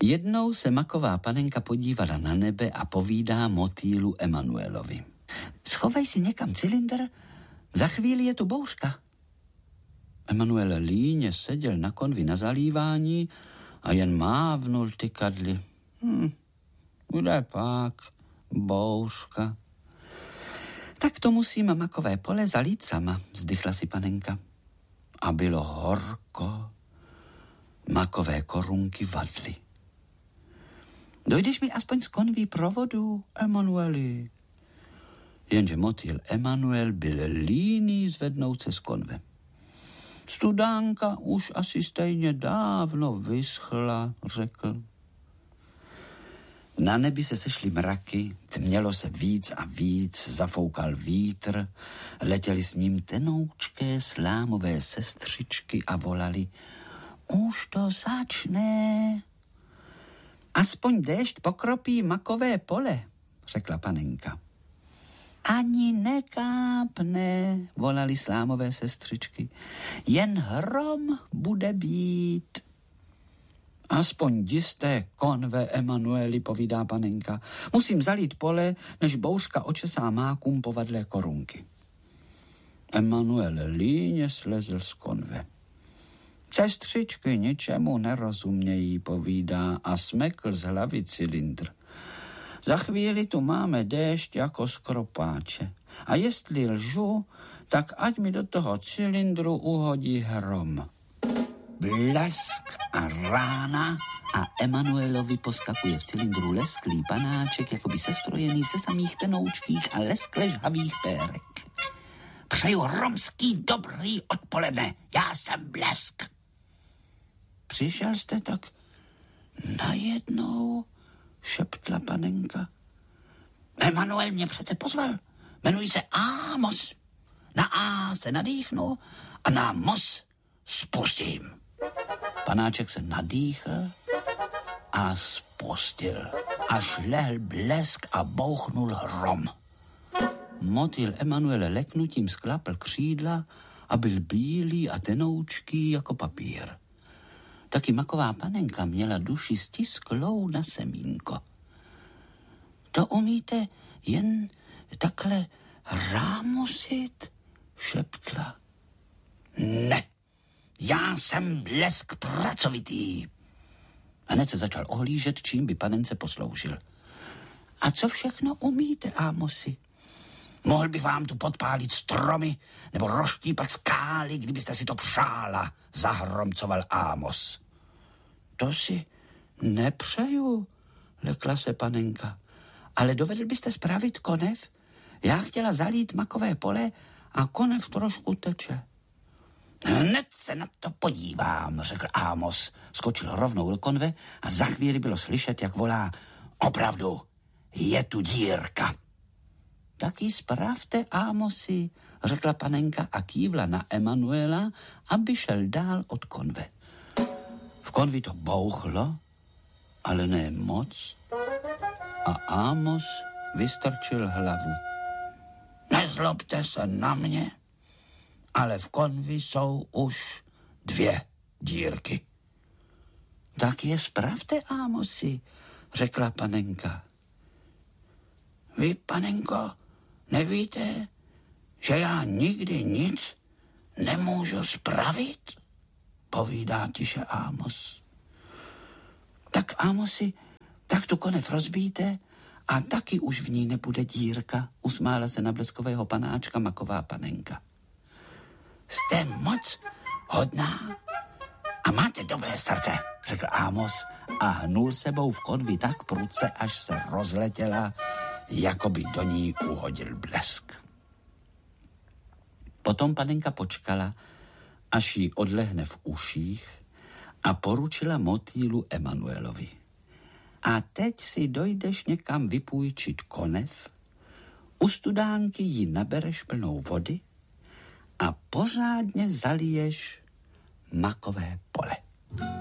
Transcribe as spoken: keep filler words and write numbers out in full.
Jednou se maková panenka podívala na nebe a povídá motýlu Emanuelovi. Schovej si někam cylindr, za chvíli je tu bouřka. Emanuel líně seděl na konvi na zalívání a jen mávnul tykadly. Hm, kde pak bouřka? Tak to musím makové pole zalít sama, vzdychla si panenka. A bylo horko. Makové korunky vadly. Dojdeš mi aspoň z konví provodu, Emanueli? Jenže motýl Emanuel byl líný zvednout se z konve. Studánka už asi stejně dávno vyschla, řekl. Na nebi se sešly mraky, tmělo se víc a víc, zafoukal vítr, letěly s ním tenoučké slámové sestřičky a volali: Už to začne. Aspoň déšť pokropí makové pole, řekla panenka. Ani nekápne, volali slámové sestřičky. Jen hrom bude být. Aspoň jisté konve, Emanueli, povídá panenka. Musím zalít pole, než bouřka očesá mákům povadlé korunky. Emanuel líně slezl z konve. Sestřičky ničemu nerozumějí, povídá a smekl z hlavy cylindr. Za chvíli tu máme déšť jako z kropáče. A jestli lžu, tak ať mi do toho cylindru uhodí hrom. Blesk a rána a Emanuelovi poskakuje v cylindru lesklý panáček, jakoby sestrojený ze samých tenoučkých a leskle žhavých pérek. Přeju romský dobrý odpoledne, já jsem Blesk. Přišel jste tak najednou, šeptla panenka. Emanuel mě přece pozval. Jmenuji se Amos. Na A se nadýchnu a na mos spustím. Panáček se nadýchl a spustil. Až lehl blesk a bouchnul hrom. Motýl Emanuele leknutím sklapl křídla a byl bílý a tenoučký jako papír. Taky maková panenka měla duši stisklou na semínko. To umíte jen takhle rámusit, šeptla. Ne, já jsem Blesk pracovitý. Hned se začal ohlížet, čím by panence posloužil. A co všechno umíte, Amosi? Mohl bych vám tu podpálit stromy nebo rozštípat skály, kdybyste si to přála, zahromcoval Amos. To si nepřeju, lekla se panenka. Ale dovedl byste spravit konev? Já chtěla zalít makové pole a konev trošku teče. Hned se na to podívám, řekl Amos. Skočil rovnou do konve a za chvíli bylo slyšet, jak volá: Opravdu, je tu dírka. Tak ji spravte, Amosi, řekla panenka a kývla na Emanuela, aby šel dál od konve. V konvi to bouchlo, ale ne moc, a Amos vystrčil hlavu. Nezlobte se na mě, ale v konvi jsou už dvě dírky. Tak je spravte, Amosi, řekla panenka. Vy, panenko, nevíte, že já nikdy nic nemůžu spravit? Povídá tiše Amos. Tak, Amosi, tak tu konev rozbíjte a taky už v ní nebude dírka, usmála se na bleskového panáčka maková panenka. Jste moc hodná a máte dobré srdce, řekl Amos a hnul sebou v konvi tak prudce, až se rozletěla, jako by do ní uhodil blesk. Potom panenka počkala, až jí odlehne v uších, a poručila motýlu Emanuelovi. A teď si dojdeš někam vypůjčit konev, u studánky ji nabereš plnou vody a pořádně zaliješ makové pole.